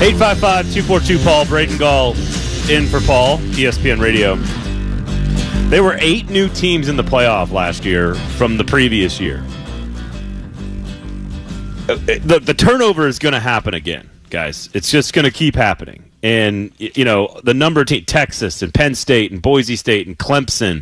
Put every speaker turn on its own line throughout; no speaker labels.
855-242-PAUL. Braden Gall in for Paul, ESPN Radio. There were 8 new teams in the playoff last year from the previous year. The turnover is going to happen again, guys. It's just going to keep happening. And, you know, the number of teams, Texas and Penn State and Boise State and Clemson.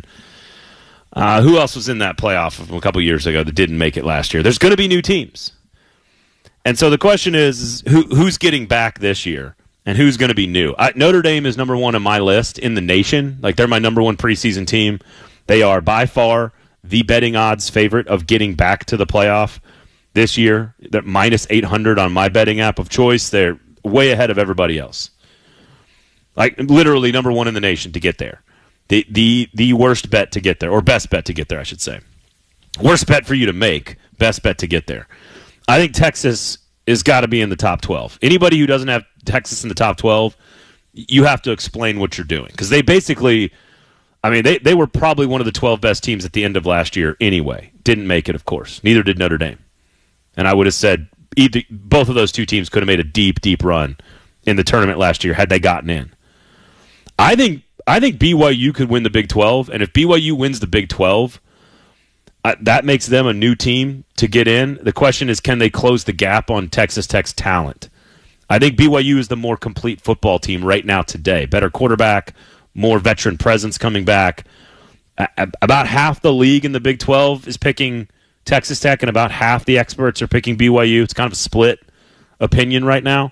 Who else was in that playoff from a couple years ago that didn't make it last year? There's going to be new teams. And so the question is who's getting back this year and who's going to be new? Notre Dame is number one on my list in the nation. Like, they're my number one preseason team. They are by far the betting odds favorite of getting back to the playoff this year. They're minus 800 on my betting app of choice. They're way ahead of everybody else. Like, literally number one in the nation to get there. The worst bet to get there, or best bet to get there, I should say. Worst bet for you to make, best bet to get there. I think Texas has got to be in the top 12. Anybody who doesn't have Texas in the top 12, you have to explain what you're doing. Because they basically, I mean, they were probably one of the 12 best teams at the end of last year anyway. Didn't make it, of course. Neither did Notre Dame. And I would have said both of those two teams could have made a deep, deep run in the tournament last year had they gotten in. I think BYU could win the Big 12, and if BYU wins the Big 12, that makes them a new team to get in. The question is, can they close the gap on Texas Tech's talent? I think BYU is the more complete football team right now today. Better quarterback, more veteran presence coming back. About half the league in the Big 12 is picking Texas Tech, and about half the experts are picking BYU. It's kind of a split opinion right now.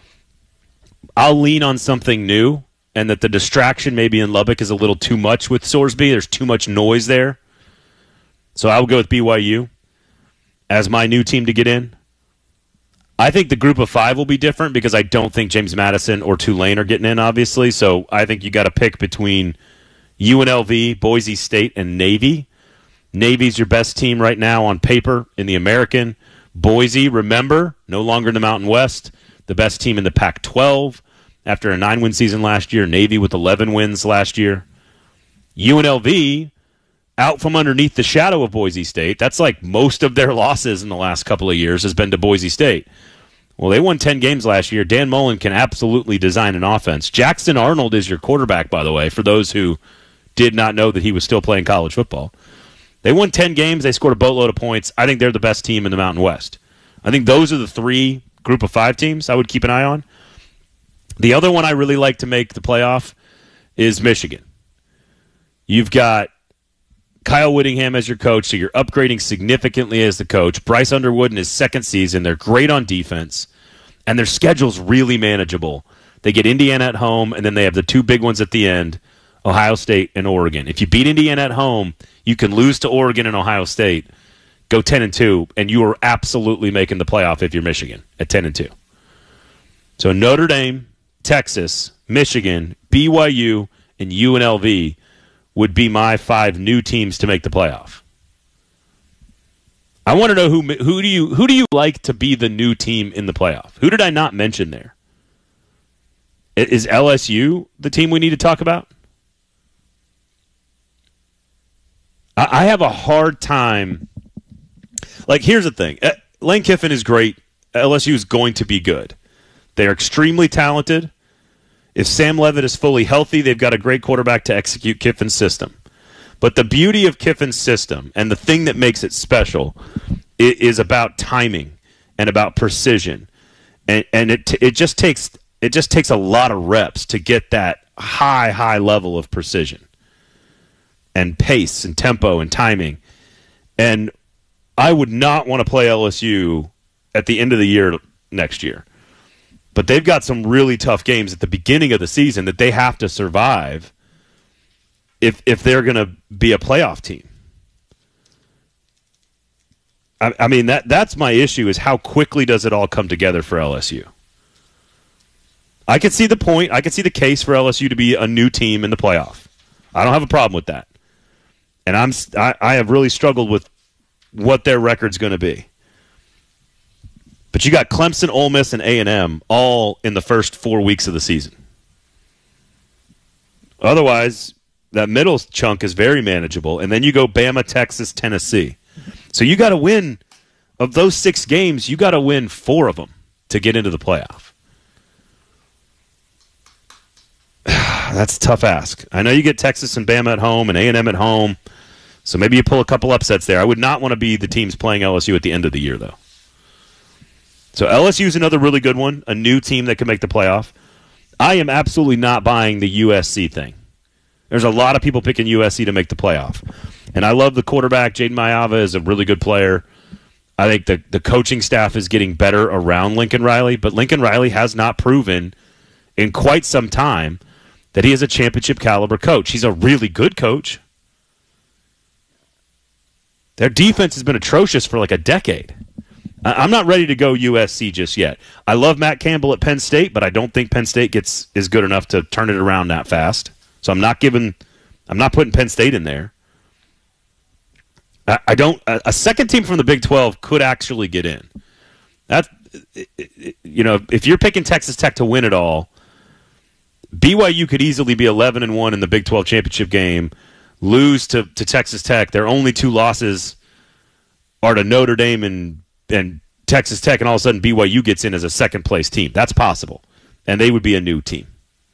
I'll lean on something new, and that the distraction maybe in Lubbock is a little too much with Sorsby. There's too much noise there. So I will go with BYU as my new team to get in. I think the group of 5 will be different because I don't think James Madison or Tulane are getting in, obviously. So I think you got to pick between UNLV, Boise State, and Navy. Navy's your best team right now on paper in the American. Boise, remember, no longer in the Mountain West, the best team in the Pac-12 after a 9-win season last year. Navy with 11 wins last year. UNLV, out from underneath the shadow of Boise State. That's like most of their losses in the last couple of years has been to Boise State. Well, they won 10 games last year. Dan Mullen can absolutely design an offense. Jackson Arnold is your quarterback, by the way, for those who did not know that he was still playing college football. They won 10 games. They scored a boatload of points. I think they're the best team in the Mountain West. I think those are the 3 group of 5 teams I would keep an eye on. The other one I really like to make the playoff is Michigan. You've got Kyle Whittingham as your coach, so you're upgrading significantly as the coach. Bryce Underwood in his second season. They're great on defense, and their schedule's really manageable. They get Indiana at home, and then they have the 2 big ones at the end, Ohio State and Oregon. If you beat Indiana at home, you can lose to Oregon and Ohio State, go 10-2, and you are absolutely making the playoff if you're Michigan at 10-2. So Notre Dame, Texas, Michigan, BYU, and UNLV would be my 5 new teams to make the playoff. I want to know who do you like to be the new team in the playoff? Who did I not mention there? Is LSU the team we need to talk about? I have a hard time. Like, here's the thing. Lane Kiffin is great. LSU is going to be good. They're extremely talented. If Sam Leavitt is fully healthy, they've got a great quarterback to execute Kiffin's system. But the beauty of Kiffin's system and the thing that makes it special is about timing and about precision. And it just takes a lot of reps to get that high level of precision and pace and tempo and timing. And I would not want to play LSU at the end of the year next year. But they've got some really tough games at the beginning of the season that they have to survive if they're going to be a playoff team. I mean, that's my issue, is how quickly does it all come together for LSU? I could see the point. I could see the case for LSU to be a new team in the playoff. I don't have a problem with that. And I have really struggled with what their record's going to be. But you got Clemson, Ole Miss, and A&M all in the first 4 weeks of the season. Otherwise, that middle chunk is very manageable. And then you go Bama, Texas, Tennessee. So you got to win, of those 6 games, you got to win 4 of them to get into the playoff. That's a tough ask. I know you get Texas and Bama at home and A&M at home, so maybe you pull a couple upsets there. I would not want to be the teams playing LSU at the end of the year, though. So LSU is another really good one, a new team that could make the playoff. I am absolutely not buying the USC thing. There's a lot of people picking USC to make the playoff. And I love the quarterback. Jaden Mayava is a really good player. I think the coaching staff is getting better around Lincoln Riley, but Lincoln Riley has not proven in quite some time that he is a championship caliber coach. He's a really good coach. Their defense has been atrocious for like a decade. I'm not ready to go USC just yet. I love Matt Campbell at Penn State, but I don't think Penn State is good enough to turn it around that fast. So I'm not putting Penn State in there. A second team from the Big 12 could actually get in. If you're picking Texas Tech to win it all, BYU could easily be 11-1 in the Big 12 championship game, lose to Texas Tech. Their only two losses are to Notre Dame and Texas Tech, and all of a sudden BYU gets in as a second-place team. That's possible, and they would be a new team.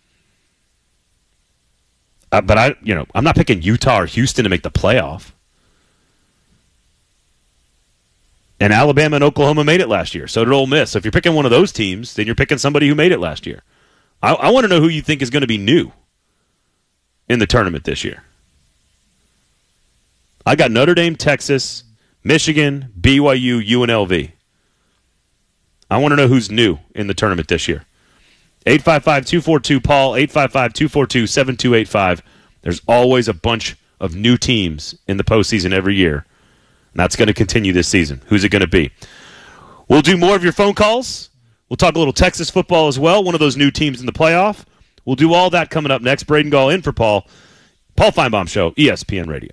But I'm not picking Utah or Houston to make the playoff. And Alabama and Oklahoma made it last year. So did Ole Miss. So if you're picking one of those teams, then you're picking somebody who made it last year. I want to know who you think is going to be new in the tournament this year. I got Notre Dame, Texas, Michigan, BYU, UNLV. I want to know who's new in the tournament this year. 855-242-PAUL, 855-242-7285. There's always a bunch of new teams in the postseason every year. And that's going to continue this season. Who's it going to be? We'll do more of your phone calls. We'll talk a little Texas football as well, one of those new teams in the playoff. We'll do all that coming up next. Braden Gall in for Paul. Paul Feinbaum Show, ESPN Radio.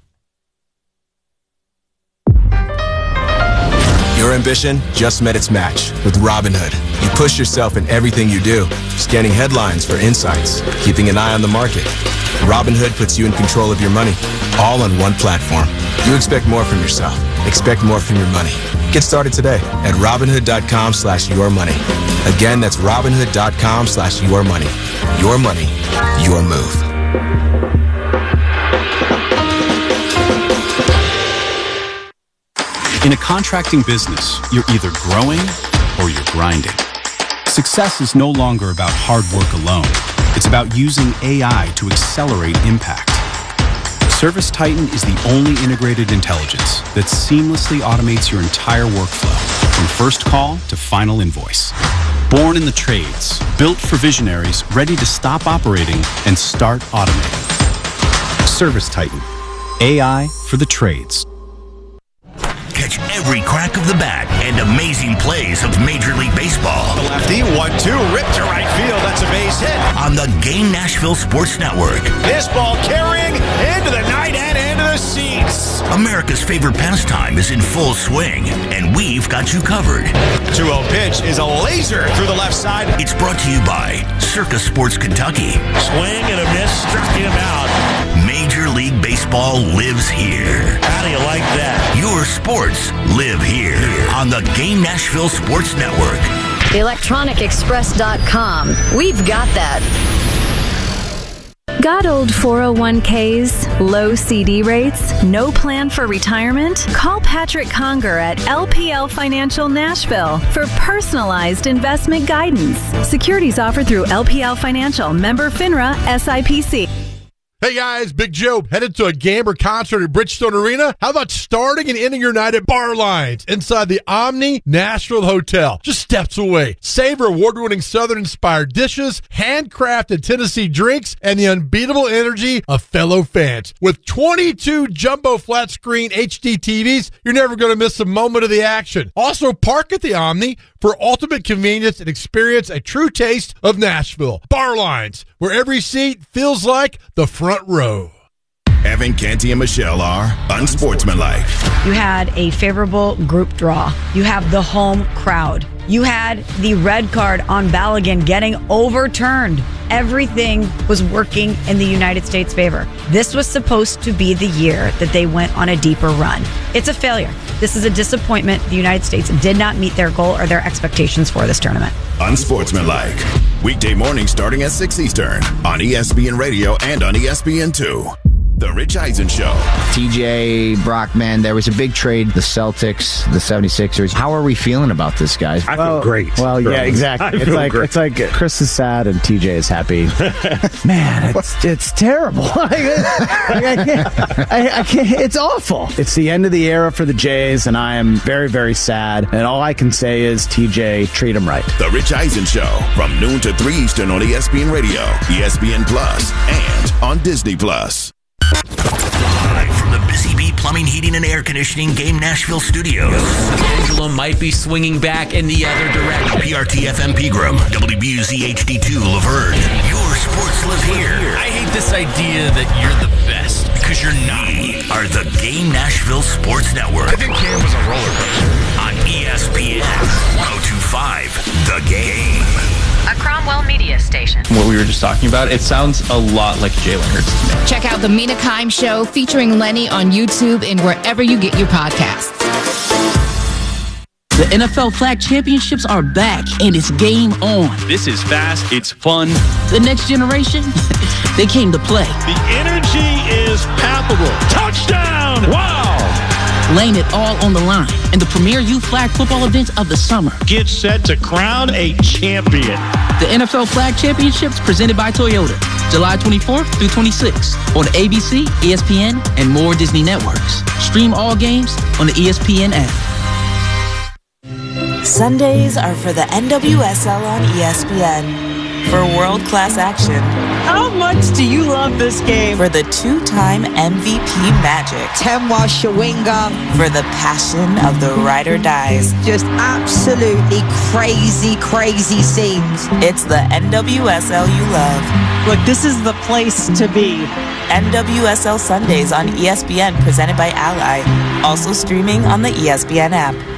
Your ambition just met its match with Robinhood. You push yourself in everything you do, scanning headlines for insights, keeping an eye on the market. Robinhood puts you in control of your money, all on one platform. You expect more from yourself. Expect more from your money. Get started today at Robinhood.com/yourmoney. Again, that's Robinhood.com/yourmoney. Your money, your move.
In a contracting business, you're either growing or you're grinding. Success is no longer about hard work alone. It's about using AI to accelerate impact. ServiceTitan is the only integrated intelligence that seamlessly automates your entire workflow, from first call to final invoice. Born in the trades, built for visionaries ready to stop operating and start automating. ServiceTitan, AI for the trades.
Catch every crack of the bat and amazing plays of Major League Baseball.
The lefty, 1-2, ripped to right field. That's a base hit.
On the Game Nashville Sports Network.
This ball carrying into the night and into the seats.
America's favorite pastime is in full swing, and we've got you covered.
2-0 pitch is a laser through the left side.
It's brought to you by Circa Sports Kentucky.
Swing and a miss, struck him out.
Major League Baseball lives here.
How do you like that?
Your sports live here on the Game Nashville Sports Network.
ElectronicExpress.com. We've got that.
Got old 401ks, low CD rates, no plan for retirement? Call Patrick Conger at LPL Financial Nashville for personalized investment guidance. Securities offered through LPL Financial, member FINRA, SIPC.
Hey guys, Big Joe, headed to a game or concert at Bridgestone Arena? How about starting and ending your night at Bar Lines inside the Omni Nashville Hotel, just steps away? Savor award-winning Southern-inspired dishes, handcrafted Tennessee drinks, and the unbeatable energy of fellow fans. With 22 jumbo flat-screen HD TVs, you're never going to miss a moment of the action. Also, park at the Omni for ultimate convenience and experience a true taste of Nashville. Bar Lines, where every seat feels like the front row.
Evan, Canty, and Michelle are unsportsmanlike.
You had a favorable group draw. You have the home crowd. You had the red card on Balogun getting overturned. Everything was working in the United States' favor. This was supposed to be the year that they went on a deeper run. It's a failure. This is a disappointment. The United States did not meet their goal or their expectations for this tournament.
Unsportsmanlike. Weekday morning starting at 6 Eastern on ESPN Radio and on ESPN2. The Rich Eisen Show.
TJ, Brockman, there was a big trade. The Celtics, the 76ers. How are we feeling about this, guys?
I feel great.
Well, yeah, exactly. It's like Chris is sad and TJ is happy. Man, it's terrible. I can't. It's awful. It's the end of the era for the Jays, and I am very, very sad. And all I can say is, TJ, treat him right.
The Rich Eisen Show from noon to 3 Eastern on ESPN Radio, ESPN Plus, and on Disney Plus. Live from the Busy Bee Plumbing, Heating, and Air Conditioning Game Nashville Studios.
Angela might be swinging back in the other direction.
PRT-FM Pegram, WBUZ HD2 Laverne. Your sports live here.
I hate this idea that you're the best, because you're not.
We are the Game Nashville Sports Network.
I think Cam was a roller coaster.
On ESPN 102.5, The Game.
A Cromwell media station.
What we were just talking about, it sounds a lot like Jalen Hurts to me.
Check out the Mina Kimes Show featuring Lenny on YouTube and wherever you get your podcasts.
The NFL Flag Championships are back, and it's game on.
This is fast, it's fun.
The next generation, they came to play.
The energy is palpable. Touchdown! Wow!
Laying it all on the line in the premier youth flag football event of the summer.
Get set to crown a champion.
The NFL Flag Championships presented by Toyota, July 24th through 26th on ABC, ESPN, and more Disney networks. Stream all games on the ESPN app.
Sundays are for the NWSL on ESPN. For world-class action.
How much do you love this game?
For the two-time MVP Magic.
Temwa Shawinga.
For the passion of the ride or dies.
Just absolutely crazy, crazy scenes.
It's the NWSL you love.
Look, this is the place to be.
NWSL Sundays on ESPN presented by Ally. Also streaming on the ESPN app.